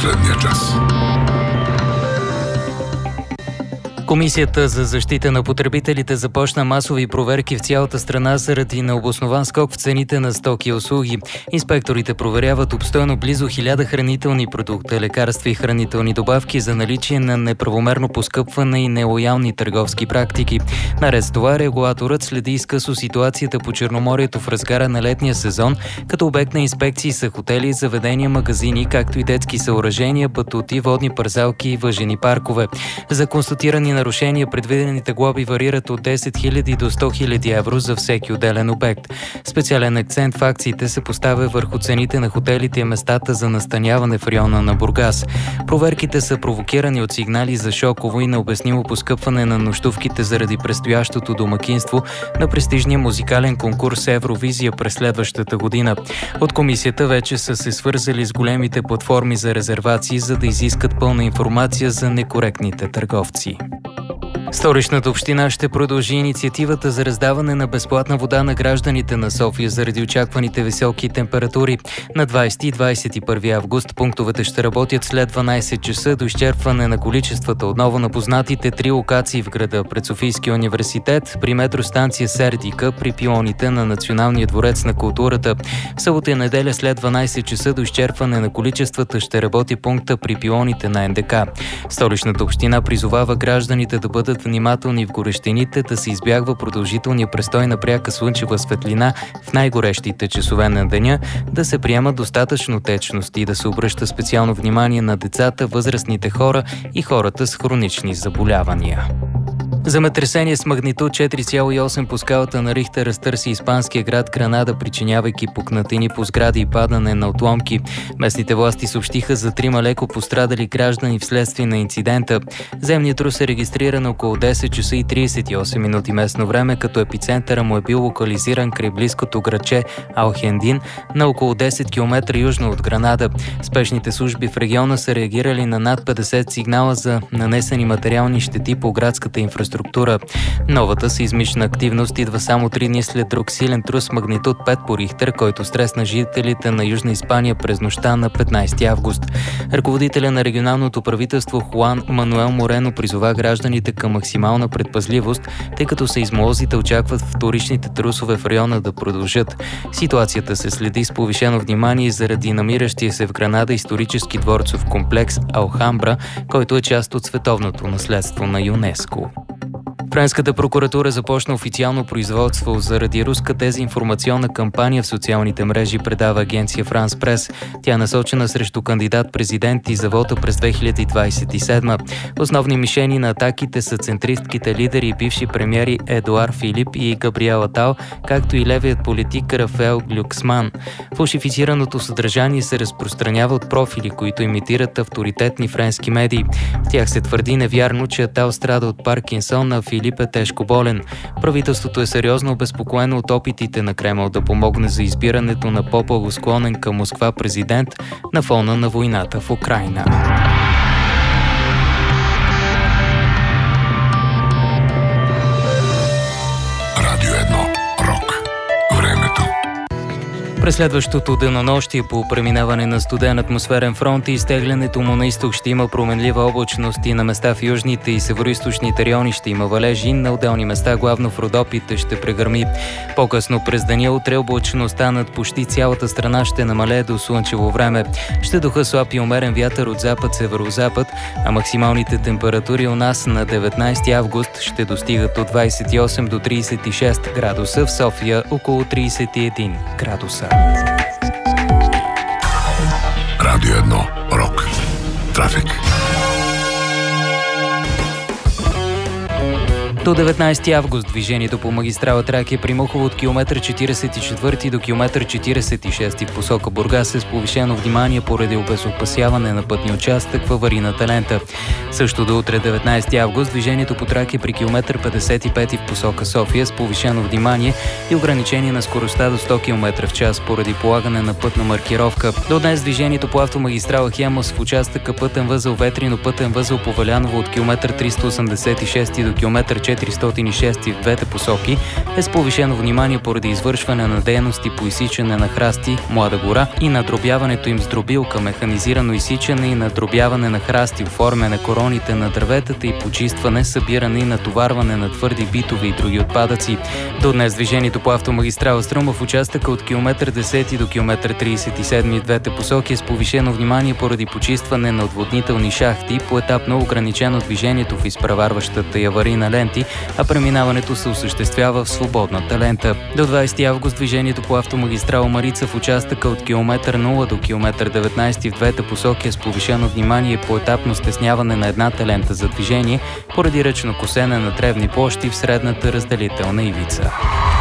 последния час. Комисията за защита на потребителите започна масови проверки в цялата страна заради необоснован скок в цените на стоки и услуги. Инспекторите проверяват обстойно близо 1000 хранителни продукта, лекарства и хранителни добавки за наличие на неправомерно поскъпване и нелоялни търговски практики. Наред с това, регулаторът следи изкъсо ситуацията по Черноморието в разгара на летния сезон, като обект на инспекции са хотели, заведения, магазини, както и детски съоръжения, батути, водни парзалки и въжени паркове. За констатирани нарушения предвидените глоби варират от 10 000 до 100 000 евро за всеки отделен обект. Специален акцент в акциите се поставя върху цените на хотелите и местата за настаняване в района на Бургас. Проверките са провокирани от сигнали за шоково и необяснимо поскъпване на нощувките заради предстоящото домакинство на престижния музикален конкурс Евровизия през следващата година. От комисията вече са се свързали с големите платформи за резервации, за да изискат пълна информация за некоректните търговци. Столичната община ще продължи инициативата за раздаване на безплатна вода на гражданите на София заради очакваните високи температури. На 20 и 21 август пунктовете ще работят след 12 часа до изчерпване на количествата отново на познатите 3 локации в града: пред Софийския университет, при метростанция Сердика, при пилоните на Националния дворец на културата. В събота и неделя след 12 часа до изчерпване на количествата ще работи пункта при пилоните на НДК. Столичната община призовава гражданите да бъдат внимателни в горещините, да се избягва продължителния престой на пряка слънчева светлина в най-горещите часове на деня, да се приема достатъчно течност и да се обръща специално внимание на децата, възрастните хора и хората с хронични заболявания. Земетресение с магнитуд 4,8 по скалата на Рихтер разтърси испанския град Гранада, причинявайки пукнатини по сгради и падане на отломки. Местните власти съобщиха за 3 леко пострадали граждани вследствие на инцидента. Земният трус е регистриран около 10 часа и 38 минути местно време, като епицентъра му е бил локализиран край близкото градче Алхендин на около 10 км южно от Гранада. Спешните служби в региона са реагирали на над 50 сигнала за нанесени материални щети по градската инфраструктура. Новата сеизмична активност идва само 3 дни след друг силен трус магнитуд 5 по Рихтер, който стресна жителите на Южна Испания през нощта на 15 август. Ръководителя на регионалното правителство Хуан Мануел Морено призова гражданите към максимална предпазливост, тъй като сейзмолозите очакват вторичните трусове в района да продължат. Ситуацията се следи с повишено внимание заради намиращия се в Гранада исторически дворцов комплекс Алхамбра, който е част от световното наследство на ЮНЕСКО. Френската прокуратура започна официално производство заради руска дезинформационна кампания в социалните мрежи, предава агенция Франс Прес. Тя е насочена срещу кандидат-президент и за вота през 2027. Основни мишени на атаките са центристките лидери и бивши премиери Едуар Филип и Габриел Атал, както и левият политик Рафаел Глюксман. Фалшифицираното съдържание се разпространява от профили, които имитират авторитетни френски медии. В тях се твърди невярно, че Атал страда от Паркинсон, а Филип е тежко болен. Правителството е сериозно обезпокоено от опитите на Кремъл да помогне за избирането на по-благосклонен към Москва президент на фона на войната в Украйна. Радио 1. Рок. Времето. През следващото денонощие по преминаване на студен атмосферен фронт и изтеглянето му на изток ще има променлива облачност и на места в южните и североизточните райони ще има валежи, на отделни места, главно в Родопите, ще прегърми. По-късно през деня утре облачността над почти цялата страна ще намалее до слънчево време. Ще духа слаб и умерен вятър от запад-северозапад, а максималните температури у нас на 19 август ще достигат от 28 до 36 градуса, в София около 31 градуса. Радио 1. Рок. Трафик. До 19 август движението по магистрала Тракия при Мухово от километър 44 до километър 46 в посока Бургас е с повишено внимание поради обезопасяване на пътния участък в аварийната лента. Също до утре 19 август движението по Тракия при километър 55 в посока София с повишено внимание и ограничение на скоростта до 100 км в час поради полагане на пътна маркировка. До днес движението по автомагистрала Хемус в участъка пътен възел Ветрино, пътен възел Поваляново от километър 386 до километър 406 в двете посоки е с повишено внимание поради извършване на дейности по изсичане на храсти, млада гора и надробяването им с дробилка, механизирано изсичане и надробяване на храсти, оформяне короните на дърветата и почистване, събиране и натоварване на твърди битови и други отпадъци. До днес движението по автомагистрала Струма в участъка от километър 10 до километър 37 в двете посоки е с повишено внимание поради почистване на отводнителни шахти, поетапно ограничено движението в изпреварващата и аварийна ленти, а преминаването се осъществява в свободната лента. До 20 август движението по автомагистрала Марица в участъка от километър 0 до километър 19 в двете посоки е с повишено внимание и поетапно стесняване на едната лента за движение поради ръчно косене на тревни площи в средната разделителна ивица.